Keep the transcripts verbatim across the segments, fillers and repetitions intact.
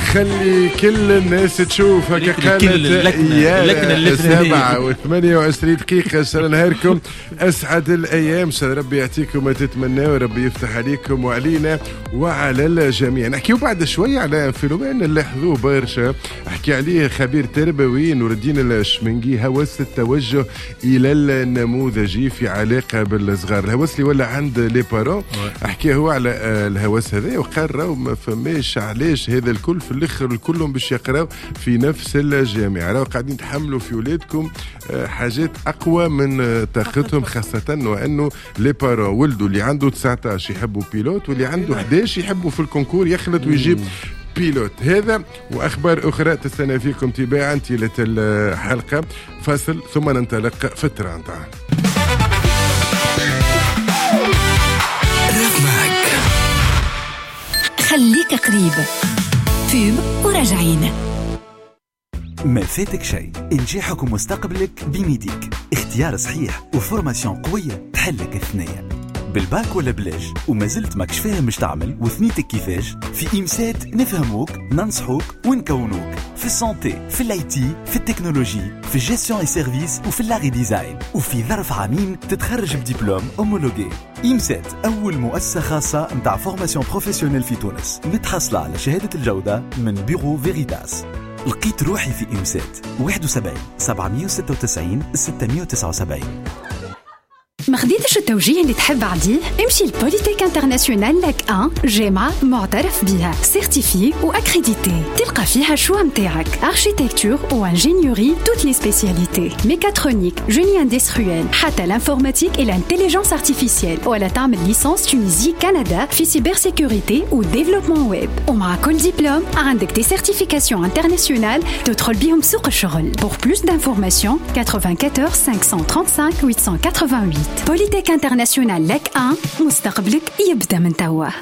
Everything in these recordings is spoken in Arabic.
خلي كل الناس تشوف هكا قالت يا سبعة وثمانية وعشرين دقيقة. شر نهاركم أسعد الأيام، شر ربي يعطيكم ما تتمناوا وربي يفتح عليكم وعلينا وعلى الجميع. نحكيو بعد شوية على فيلومين نلاحظوه برشا، أحكي عليه خبير تربوي نور الدين الشمنقي، هوس التوجه إلى النموذجي في علاقة بالصغار، الهوس اللي ولا عند لي بارون. أحكي هو على الهوس هذا وقال راهو ما فماش علاش هذا الكل في الاخر كلهم باش يقراو في نفس الجامعه، راهو قاعدين تحملوا في ولادكم حاجات اقوى من طاقتهم، خاصه وانه لي بارون ولدوا اللي عنده تسعطاش يحبوا بيلوت واللي عنده حداش يحبوا في الكونكور يخلط ويجيب بيلوت. هذا واخبار اخرى تستنى فيكم تباعا طيله الحلقه. فاصل ثم ننطلق في الترانتا. خليك قريب فيب وراجعين. ما فاتك شيء، نجاحك ومستقبلك بميديك، اختيار صحيح وفورماسيون قوية تحلك الثنية. بالباك ولا بلاش وما زلت ماكش فاهم مش تعمل وثنيتك كيفاش؟ في إيمسات نفهموك ننصحوك ونكونوك في السانتي، في الاي تي، في التكنولوجي، في الجيستيون اي سيرفيس وفي اللاغي ديزاين، وفي ظرف عامين تتخرج بدبلوم اومولوجي. إيمسات أول مؤسسة خاصة متاع فورماسيون بروفيسيونيل في تونس، متحصلة على شهادة الجودة من بيرو فيريتاس. لقيت روحي في إيمسات واحد وسبعين سبعمية وستة وتسعين ستمية وتسعة وسبعين. ما خديتش التوجيه اللي تحب عديه؟ امشي لبوليتيك انترناسيونال لاك واحد، جامعة معترف بها، سيرتيفي واكريديتي. تلقى فيها شو متاعك، اركيتكتور وانجينيوري، توت لي سبيسياليتي، ميكاترونيك، جيني اندستريال، حتى الانفورماتيك et l'intelligence artificielle. ولا تعمل ليسانس تونيزي كندا في سيبر سيكوريتي وديفلوبمون ويب. ومع كل دبلوم عندك دي سيرتيفيكاسيون انترناسيونال تدخل بيهم سوق الشغل. Pour plus d'informations quatre-vingt-quatorze cinq cent trente-cinq huit cent quatre-vingt-huit. بوليتيك انترناسيونال لاك واحد، مستقبلك يبدأ من توا.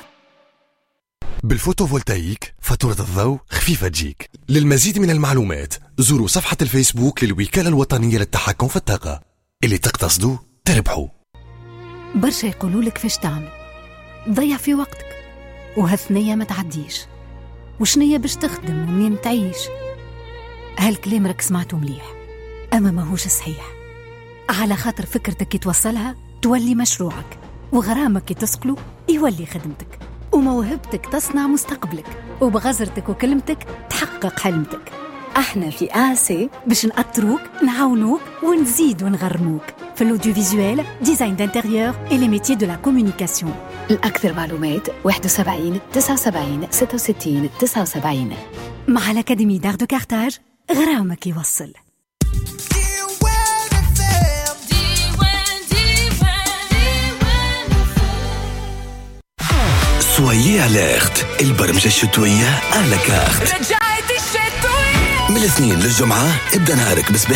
بالفوتوفولتايك فاتورة الضوء خفيفة تجيك. للمزيد من المعلومات زوروا صفحة الفيسبوك للوكالة الوطنية للتحكم في الطاقة. اللي تقتصدوا تربحوا. برشا يقولولك فاش تعمل، ضيع في وقتك وهالثنية ما تعديش، وشنية باش تخدم ومنين تعيش. هالكلام راك سمعته مليح، أما ماهوش صحيح. على خاطر فكرتك كي توصلها تولي مشروعك، وغرامك كي تسقلو يولي خدمتك، وموهبتك تصنع مستقبلك، وبغزرتك وكلمتك تحقق حلمتك. احنا في آسي باش نأطروك نعاونوك ونزيد ونغرموك في الاوديو فيزوال، ديزاين دانتيريور اي لي ميتيي دو لا كومونيكاسيون. الأكثر معلومات واحد وسبعين تسعة وسبعين ستة وستين تسعة وسبعين. مع الأكاديمي دار دو كارتاج غرامك يوصل. سويي أليرت، البرمجة الشتوية على كارت. رجعت الشتوية من الاثنين للجمعة، ابدأ نهارك بصباح